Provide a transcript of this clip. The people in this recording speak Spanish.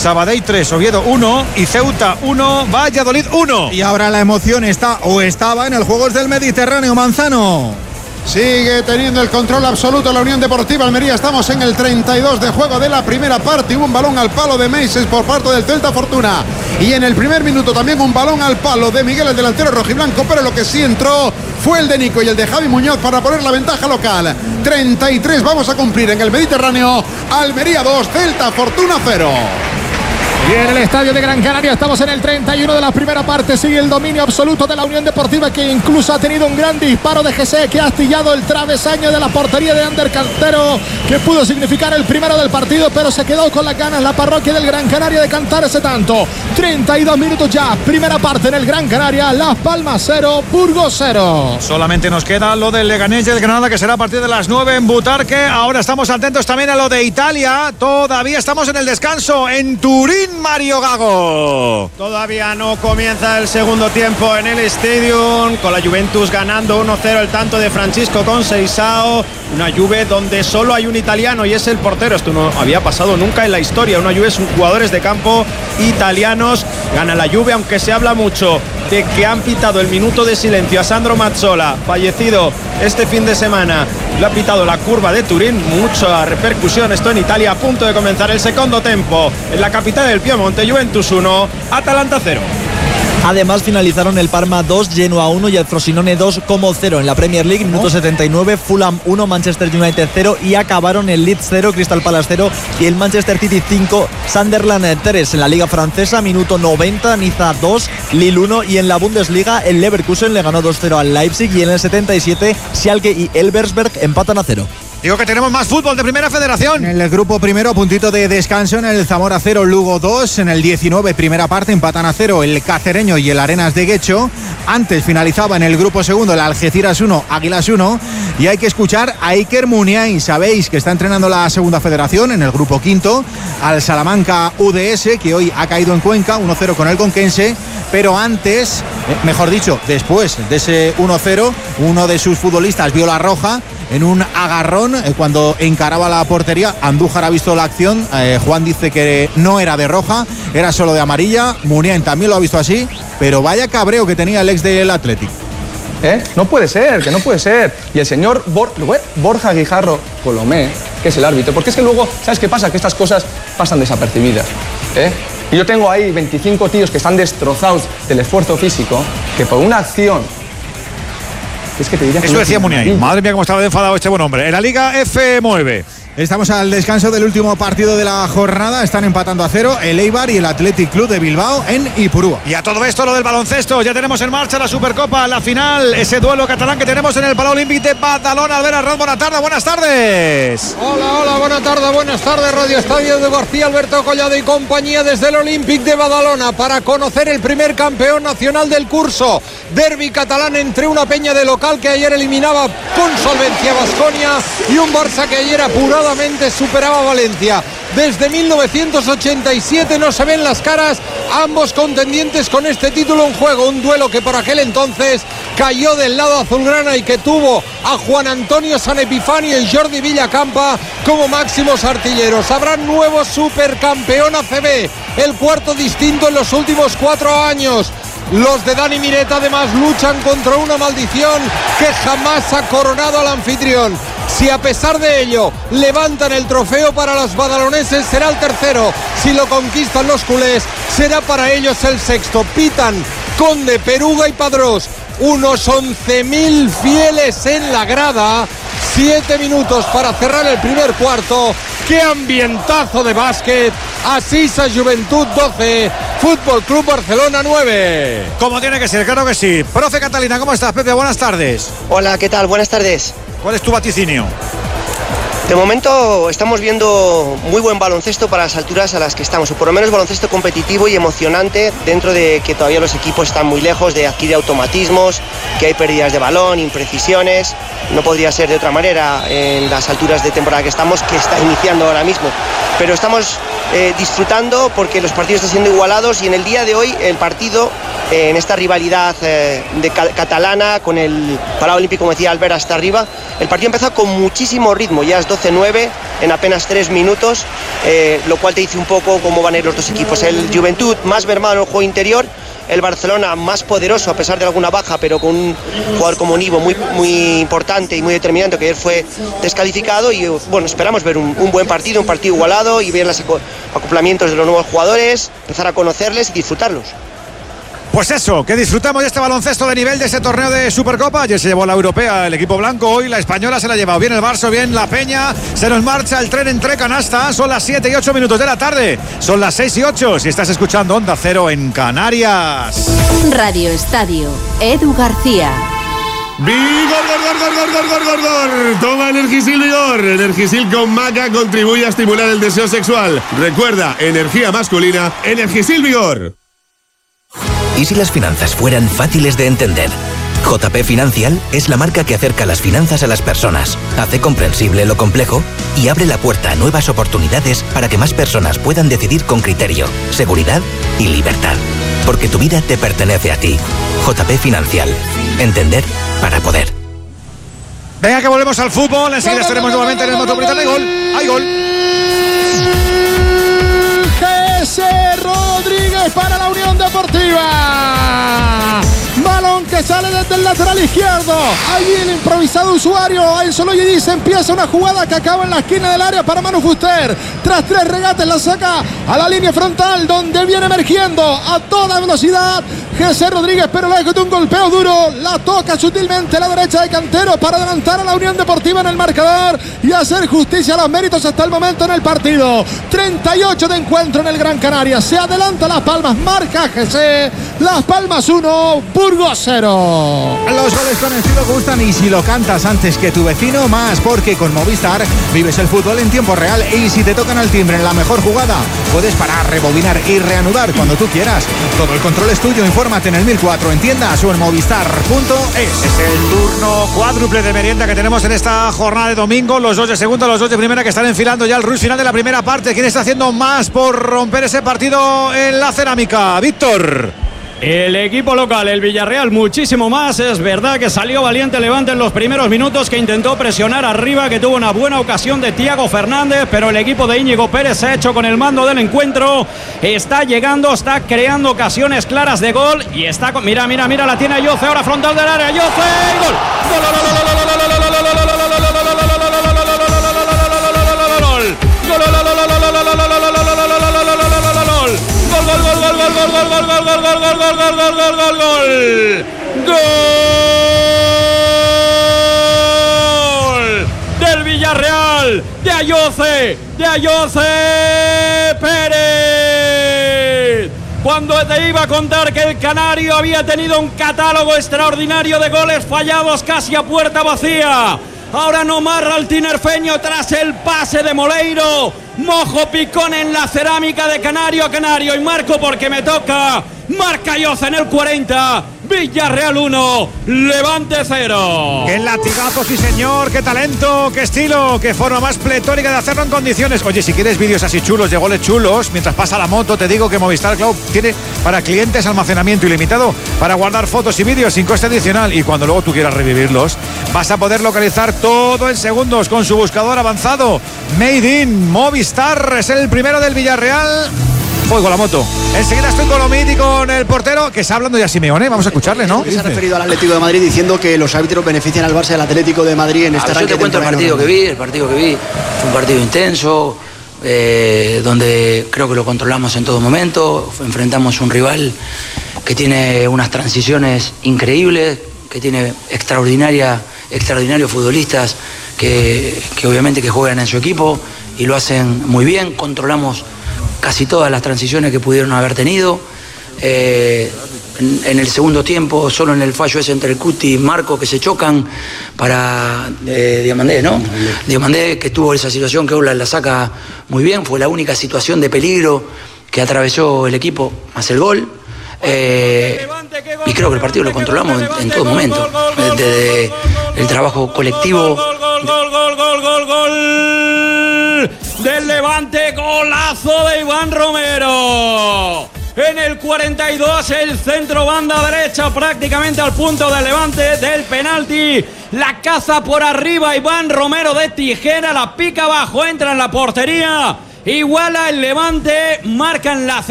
Sabadell 3, Oviedo 1 y Ceuta 1, Valladolid 1. Y ahora la emoción está o estaba en el Juegos del Mediterráneo, Manzano. Sigue teniendo el control absoluto la Unión Deportiva Almería. Estamos en el 32 de juego de la primera parte. Hubo un balón al palo de Meises por parte del Celta Fortuna. Y en el primer minuto también un balón al palo de Miguel, el delantero rojiblanco. Pero lo que sí entró fue el de Nico y el de Javi Muñoz para poner la ventaja local. 33 vamos a cumplir en el Mediterráneo. Almería 2, Celta Fortuna 0. Y en el estadio de Gran Canaria estamos en el 31 de la primera parte. Sigue el dominio absoluto de la Unión Deportiva, que incluso ha tenido un gran disparo de Jesse, que ha astillado el travesaño de la portería de Ander Cantero, que pudo significar el primero del partido, pero se quedó con las ganas la parroquia del Gran Canaria de cantar ese tanto. 32 minutos ya, primera parte en el Gran Canaria. Las Palmas 0, Burgos 0. Solamente nos queda lo del Leganés y el Granada, que será a partir de las 9 en Butarque. Ahora estamos atentos también a lo de Italia. Todavía estamos en el descanso en Turín. Mario Gago. Todavía no comienza el segundo tiempo en el Stadium, con la Juventus ganando 1-0, el tanto de Francisco Conceição. Una Juve donde solo hay un italiano y es el portero. Esto no había pasado nunca en la historia. Una Juve sin jugadores de campo italianos. Gana la Juve, aunque se habla mucho de que han pitado el minuto de silencio a Sandro Mazzola, fallecido este fin de semana. Lo ha pitado la curva de Turín. Mucha repercusión esto en Italia. A punto de comenzar el segundo tempo en la capital del Piemonte. Juventus 1, Atalanta 0. Además finalizaron el Parma 2, Genoa 1 y el Frosinone 2-0 en la Premier League. Minuto 79, Fulham 1, Manchester United 0 y acabaron el Leeds 0, Crystal Palace 0 y el Manchester City 5, Sunderland 3. En la Liga Francesa, minuto 90, Niza 2, Lille 1 y en la Bundesliga el Leverkusen le ganó 2-0 al Leipzig y en el 77 Schalke y Elversberg empatan a 0. Digo que tenemos más fútbol de Primera Federación. En el grupo primero, puntito de descanso en el Zamora 0, Lugo 2. En el 19, primera parte, empatan a 0 el Cacereño y el Arenas de Guecho. Antes finalizaba en el grupo segundo el Algeciras 1, Águilas 1. Y hay que escuchar a Iker Muniain. Sabéis que está entrenando la Segunda Federación en el grupo quinto. Al Salamanca UDS, que hoy ha caído en Cuenca, 1-0 con el Conquense. Pero antes, mejor dicho, después de ese 1-0, uno de sus futbolistas vio la roja en un agarrón cuando encaraba la portería. Andújar ha visto la acción. Juan dice que no era de roja, era solo de amarilla. Muniain también lo ha visto así, pero vaya cabreo que tenía el ex del Athletic. No puede ser, que no puede ser. Y el señor Borja Guijarro Colomé, que es el árbitro, porque es que luego, ¿sabes qué pasa? Que estas cosas pasan desapercibidas. Y yo tengo ahí 25 tíos que están destrozados del esfuerzo físico, que por una acción... Es que te diría que eso decía Muniain. Madre mía, cómo estaba de enfadado este buen hombre. En la Liga F9. Estamos al descanso del último partido de la jornada. Están empatando a 0 el Eibar y el Athletic Club de Bilbao en Ipurúa. Y a todo esto lo del baloncesto. Ya tenemos en marcha la Supercopa, la final. Ese duelo catalán que tenemos en el Palau Olímpic de Badalona. Albert Arranz, buenas tardes, buenas tardes. Hola, buenas tardes. Radio Estadio de García, Alberto Collado y compañía desde el Olímpic de Badalona para conocer el primer campeón nacional del curso. Derbi catalán entre una peña de local que ayer eliminaba con solvencia a Baskonia y un Barça que ayer apuradamente superaba a Valencia. Desde 1987 no se ven las caras ambos contendientes con este título en juego. Un duelo que por aquel entonces cayó del lado azulgrana y que tuvo a Juan Antonio San Epifani y Jordi Villacampa como máximos artilleros. Habrá nuevo supercampeón ACB, el cuarto distinto en los últimos 4 años. Los de Dani Mireta además luchan contra una maldición que jamás ha coronado al anfitrión. Si a pesar de ello levantan el trofeo para los badaloneses, será el tercero. Si lo conquistan los culés, será para ellos el sexto. Pitan Conde, Peruga y Padrós. Unos 11.000 fieles en la grada. 7 minutos para cerrar el primer cuarto. ¡Qué ambientazo de básquet! Asisa Juventud 12, Fútbol Club Barcelona 9. Como tiene que ser, claro que sí. Profe Catalina, ¿cómo estás, Pepe? Buenas tardes. Hola, ¿qué tal? Buenas tardes. ¿Cuál es tu vaticinio? De momento estamos viendo muy buen baloncesto para las alturas a las que estamos, o por lo menos baloncesto competitivo y emocionante, dentro de que todavía los equipos están muy lejos de adquirir automatismos, que hay pérdidas de balón, imprecisiones. No podría ser de otra manera en las alturas de temporada que estamos, que está iniciando ahora mismo. Pero estamos disfrutando porque los partidos están siendo igualados y en el día de hoy el partido, en esta rivalidad catalana con el Palau Olímpic, como decía Albert, hasta arriba, el partido empezó con muchísimo ritmo. Ya es 12-9 en apenas 3 minutos, lo cual te dice un poco cómo van a ir los dos equipos. El Juventud más mermado en el juego interior, el Barcelona más poderoso a pesar de alguna baja, pero con un jugador como Nivo muy importante y muy determinante, que ayer fue descalificado. Y bueno, esperamos ver un buen partido, un partido igualado, y ver los acoplamientos de los nuevos jugadores, empezar a conocerles y disfrutarlos. Pues eso, que disfrutamos de este baloncesto de nivel de ese torneo de Supercopa. Ayer se llevó la europea el equipo blanco, hoy la española se la ha llevado. Bien el Barça, bien la Peña. Se nos marcha el tren entre canasta. Son las 7 y 8 minutos de la tarde. Son las 6 y 8 si estás escuchando Onda Cero en Canarias. Radio Estadio, Edu García. ¡Vigor! Toma Energisil Vigor. Energisil con maca contribuye a estimular el deseo sexual. Recuerda, energía masculina, Energisil Vigor. ¿Y si las finanzas fueran fáciles de entender? JP Financial es la marca que acerca las finanzas a las personas, hace comprensible lo complejo y abre la puerta a nuevas oportunidades para que más personas puedan decidir con criterio, seguridad y libertad. Porque tu vida te pertenece a ti. JP Financial. Entender para poder. Venga, que volvemos al fútbol. Enseguida estaremos nuevamente en el Metropolitano. ¡Hay gol! ¡Hay gol! Jesse Rodríguez para la Unión Deportiva. Balón que sale desde el lateral izquierdo. Allí el improvisado usuario Ensoloy dice: empieza una jugada que acaba en la esquina del área para Manu Fuster. Tras 3 regates la saca a la línea frontal, donde viene emergiendo a toda velocidad Jesse Rodríguez, pero lejos de un golpeo duro. La toca sutilmente a la derecha de Cantero para adelantar a la Unión Deportiva en el marcador y hacer justicia a los méritos hasta el momento en el partido. 38 de encuentro en el Gran Canaria. Se adelanta Las Palmas, marca Jesse. Las Palmas 1, Burgos 0. Los goles con estilo gustan, y si lo cantas antes que tu vecino, más, porque con Movistar vives el fútbol en tiempo real, y si te tocan al timbre en la mejor jugada, puedes parar, rebobinar y reanudar cuando tú quieras. Todo el control es tuyo. Infórmate en el 1004 en tiendas o en movistar.es. Es el turno cuádruple de merienda que tenemos en esta jornada de domingo. Los dos de segunda, los dos de primera, que están enfilando ya el rush final de la primera parte. ¿Quién está haciendo más por romper ese partido en la cerámica? Víctor. El equipo local, el Villarreal, muchísimo más. Es verdad que salió valiente Levante en los primeros minutos, que intentó presionar arriba, que tuvo una buena ocasión de Thiago Fernández, pero el equipo de Íñigo Pérez se ha hecho con el mando del encuentro. Está llegando, está creando ocasiones claras de gol y está con... Mira, la tiene Ayoce, ahora frontal del área, Ayoce, gol. Gol del Villarreal, de Ayoce Pérez. Cuando te iba a contar que el canario había tenido un catálogo extraordinario de goles fallados casi a puerta vacía, ahora no marra el tinerfeño tras el pase de Moleiro. Mojo picón en la cerámica de Canario y marco porque me toca. Marca Ayoce en el 40. Villarreal 1, Levante 0. ¡Qué latigazo, sí señor! ¡Qué talento! ¡Qué estilo! ¡Qué forma más pletórica de hacerlo en condiciones! Oye, si quieres vídeos así chulos, de goles chulos, mientras pasa la moto, te digo que Movistar Cloud tiene para clientes almacenamiento ilimitado para guardar fotos y vídeos sin coste adicional. Y cuando luego tú quieras revivirlos, vas a poder localizar todo en segundos con su buscador avanzado. Made in Movistar. Es el primero del Villarreal. Voy con la moto. Enseguida estoy con Omid y con el portero, que está hablando ya Simeone. Vamos a escucharle, ¿no? Se ha referido al Atlético de Madrid diciendo que los árbitros benefician al Barça y al Atlético de Madrid en este arranque. Yo te cuento el partido que vi. Fue un partido intenso, donde creo que lo controlamos en todo momento. Enfrentamos un rival que tiene unas transiciones increíbles, que tiene extraordinarios futbolistas que obviamente que juegan en su equipo y lo hacen muy bien. Controlamos casi todas las transiciones que pudieron haber tenido. En el segundo tiempo, solo en el fallo ese entre el Cuti y Marco, que se chocan para Diamandé, ¿no? Diamandé, que tuvo esa situación que Ola la saca muy bien, fue la única situación de peligro que atravesó el equipo, más el gol. Y creo que el partido lo controlamos en todo momento, desde el trabajo colectivo. Del Levante, golazo de Iván Romero. En el 42 el centro banda derecha prácticamente al punto del levante del penalti. La caza por arriba Iván Romero de tijera, la pica abajo, entra en la portería. Iguala el Levante, marcan la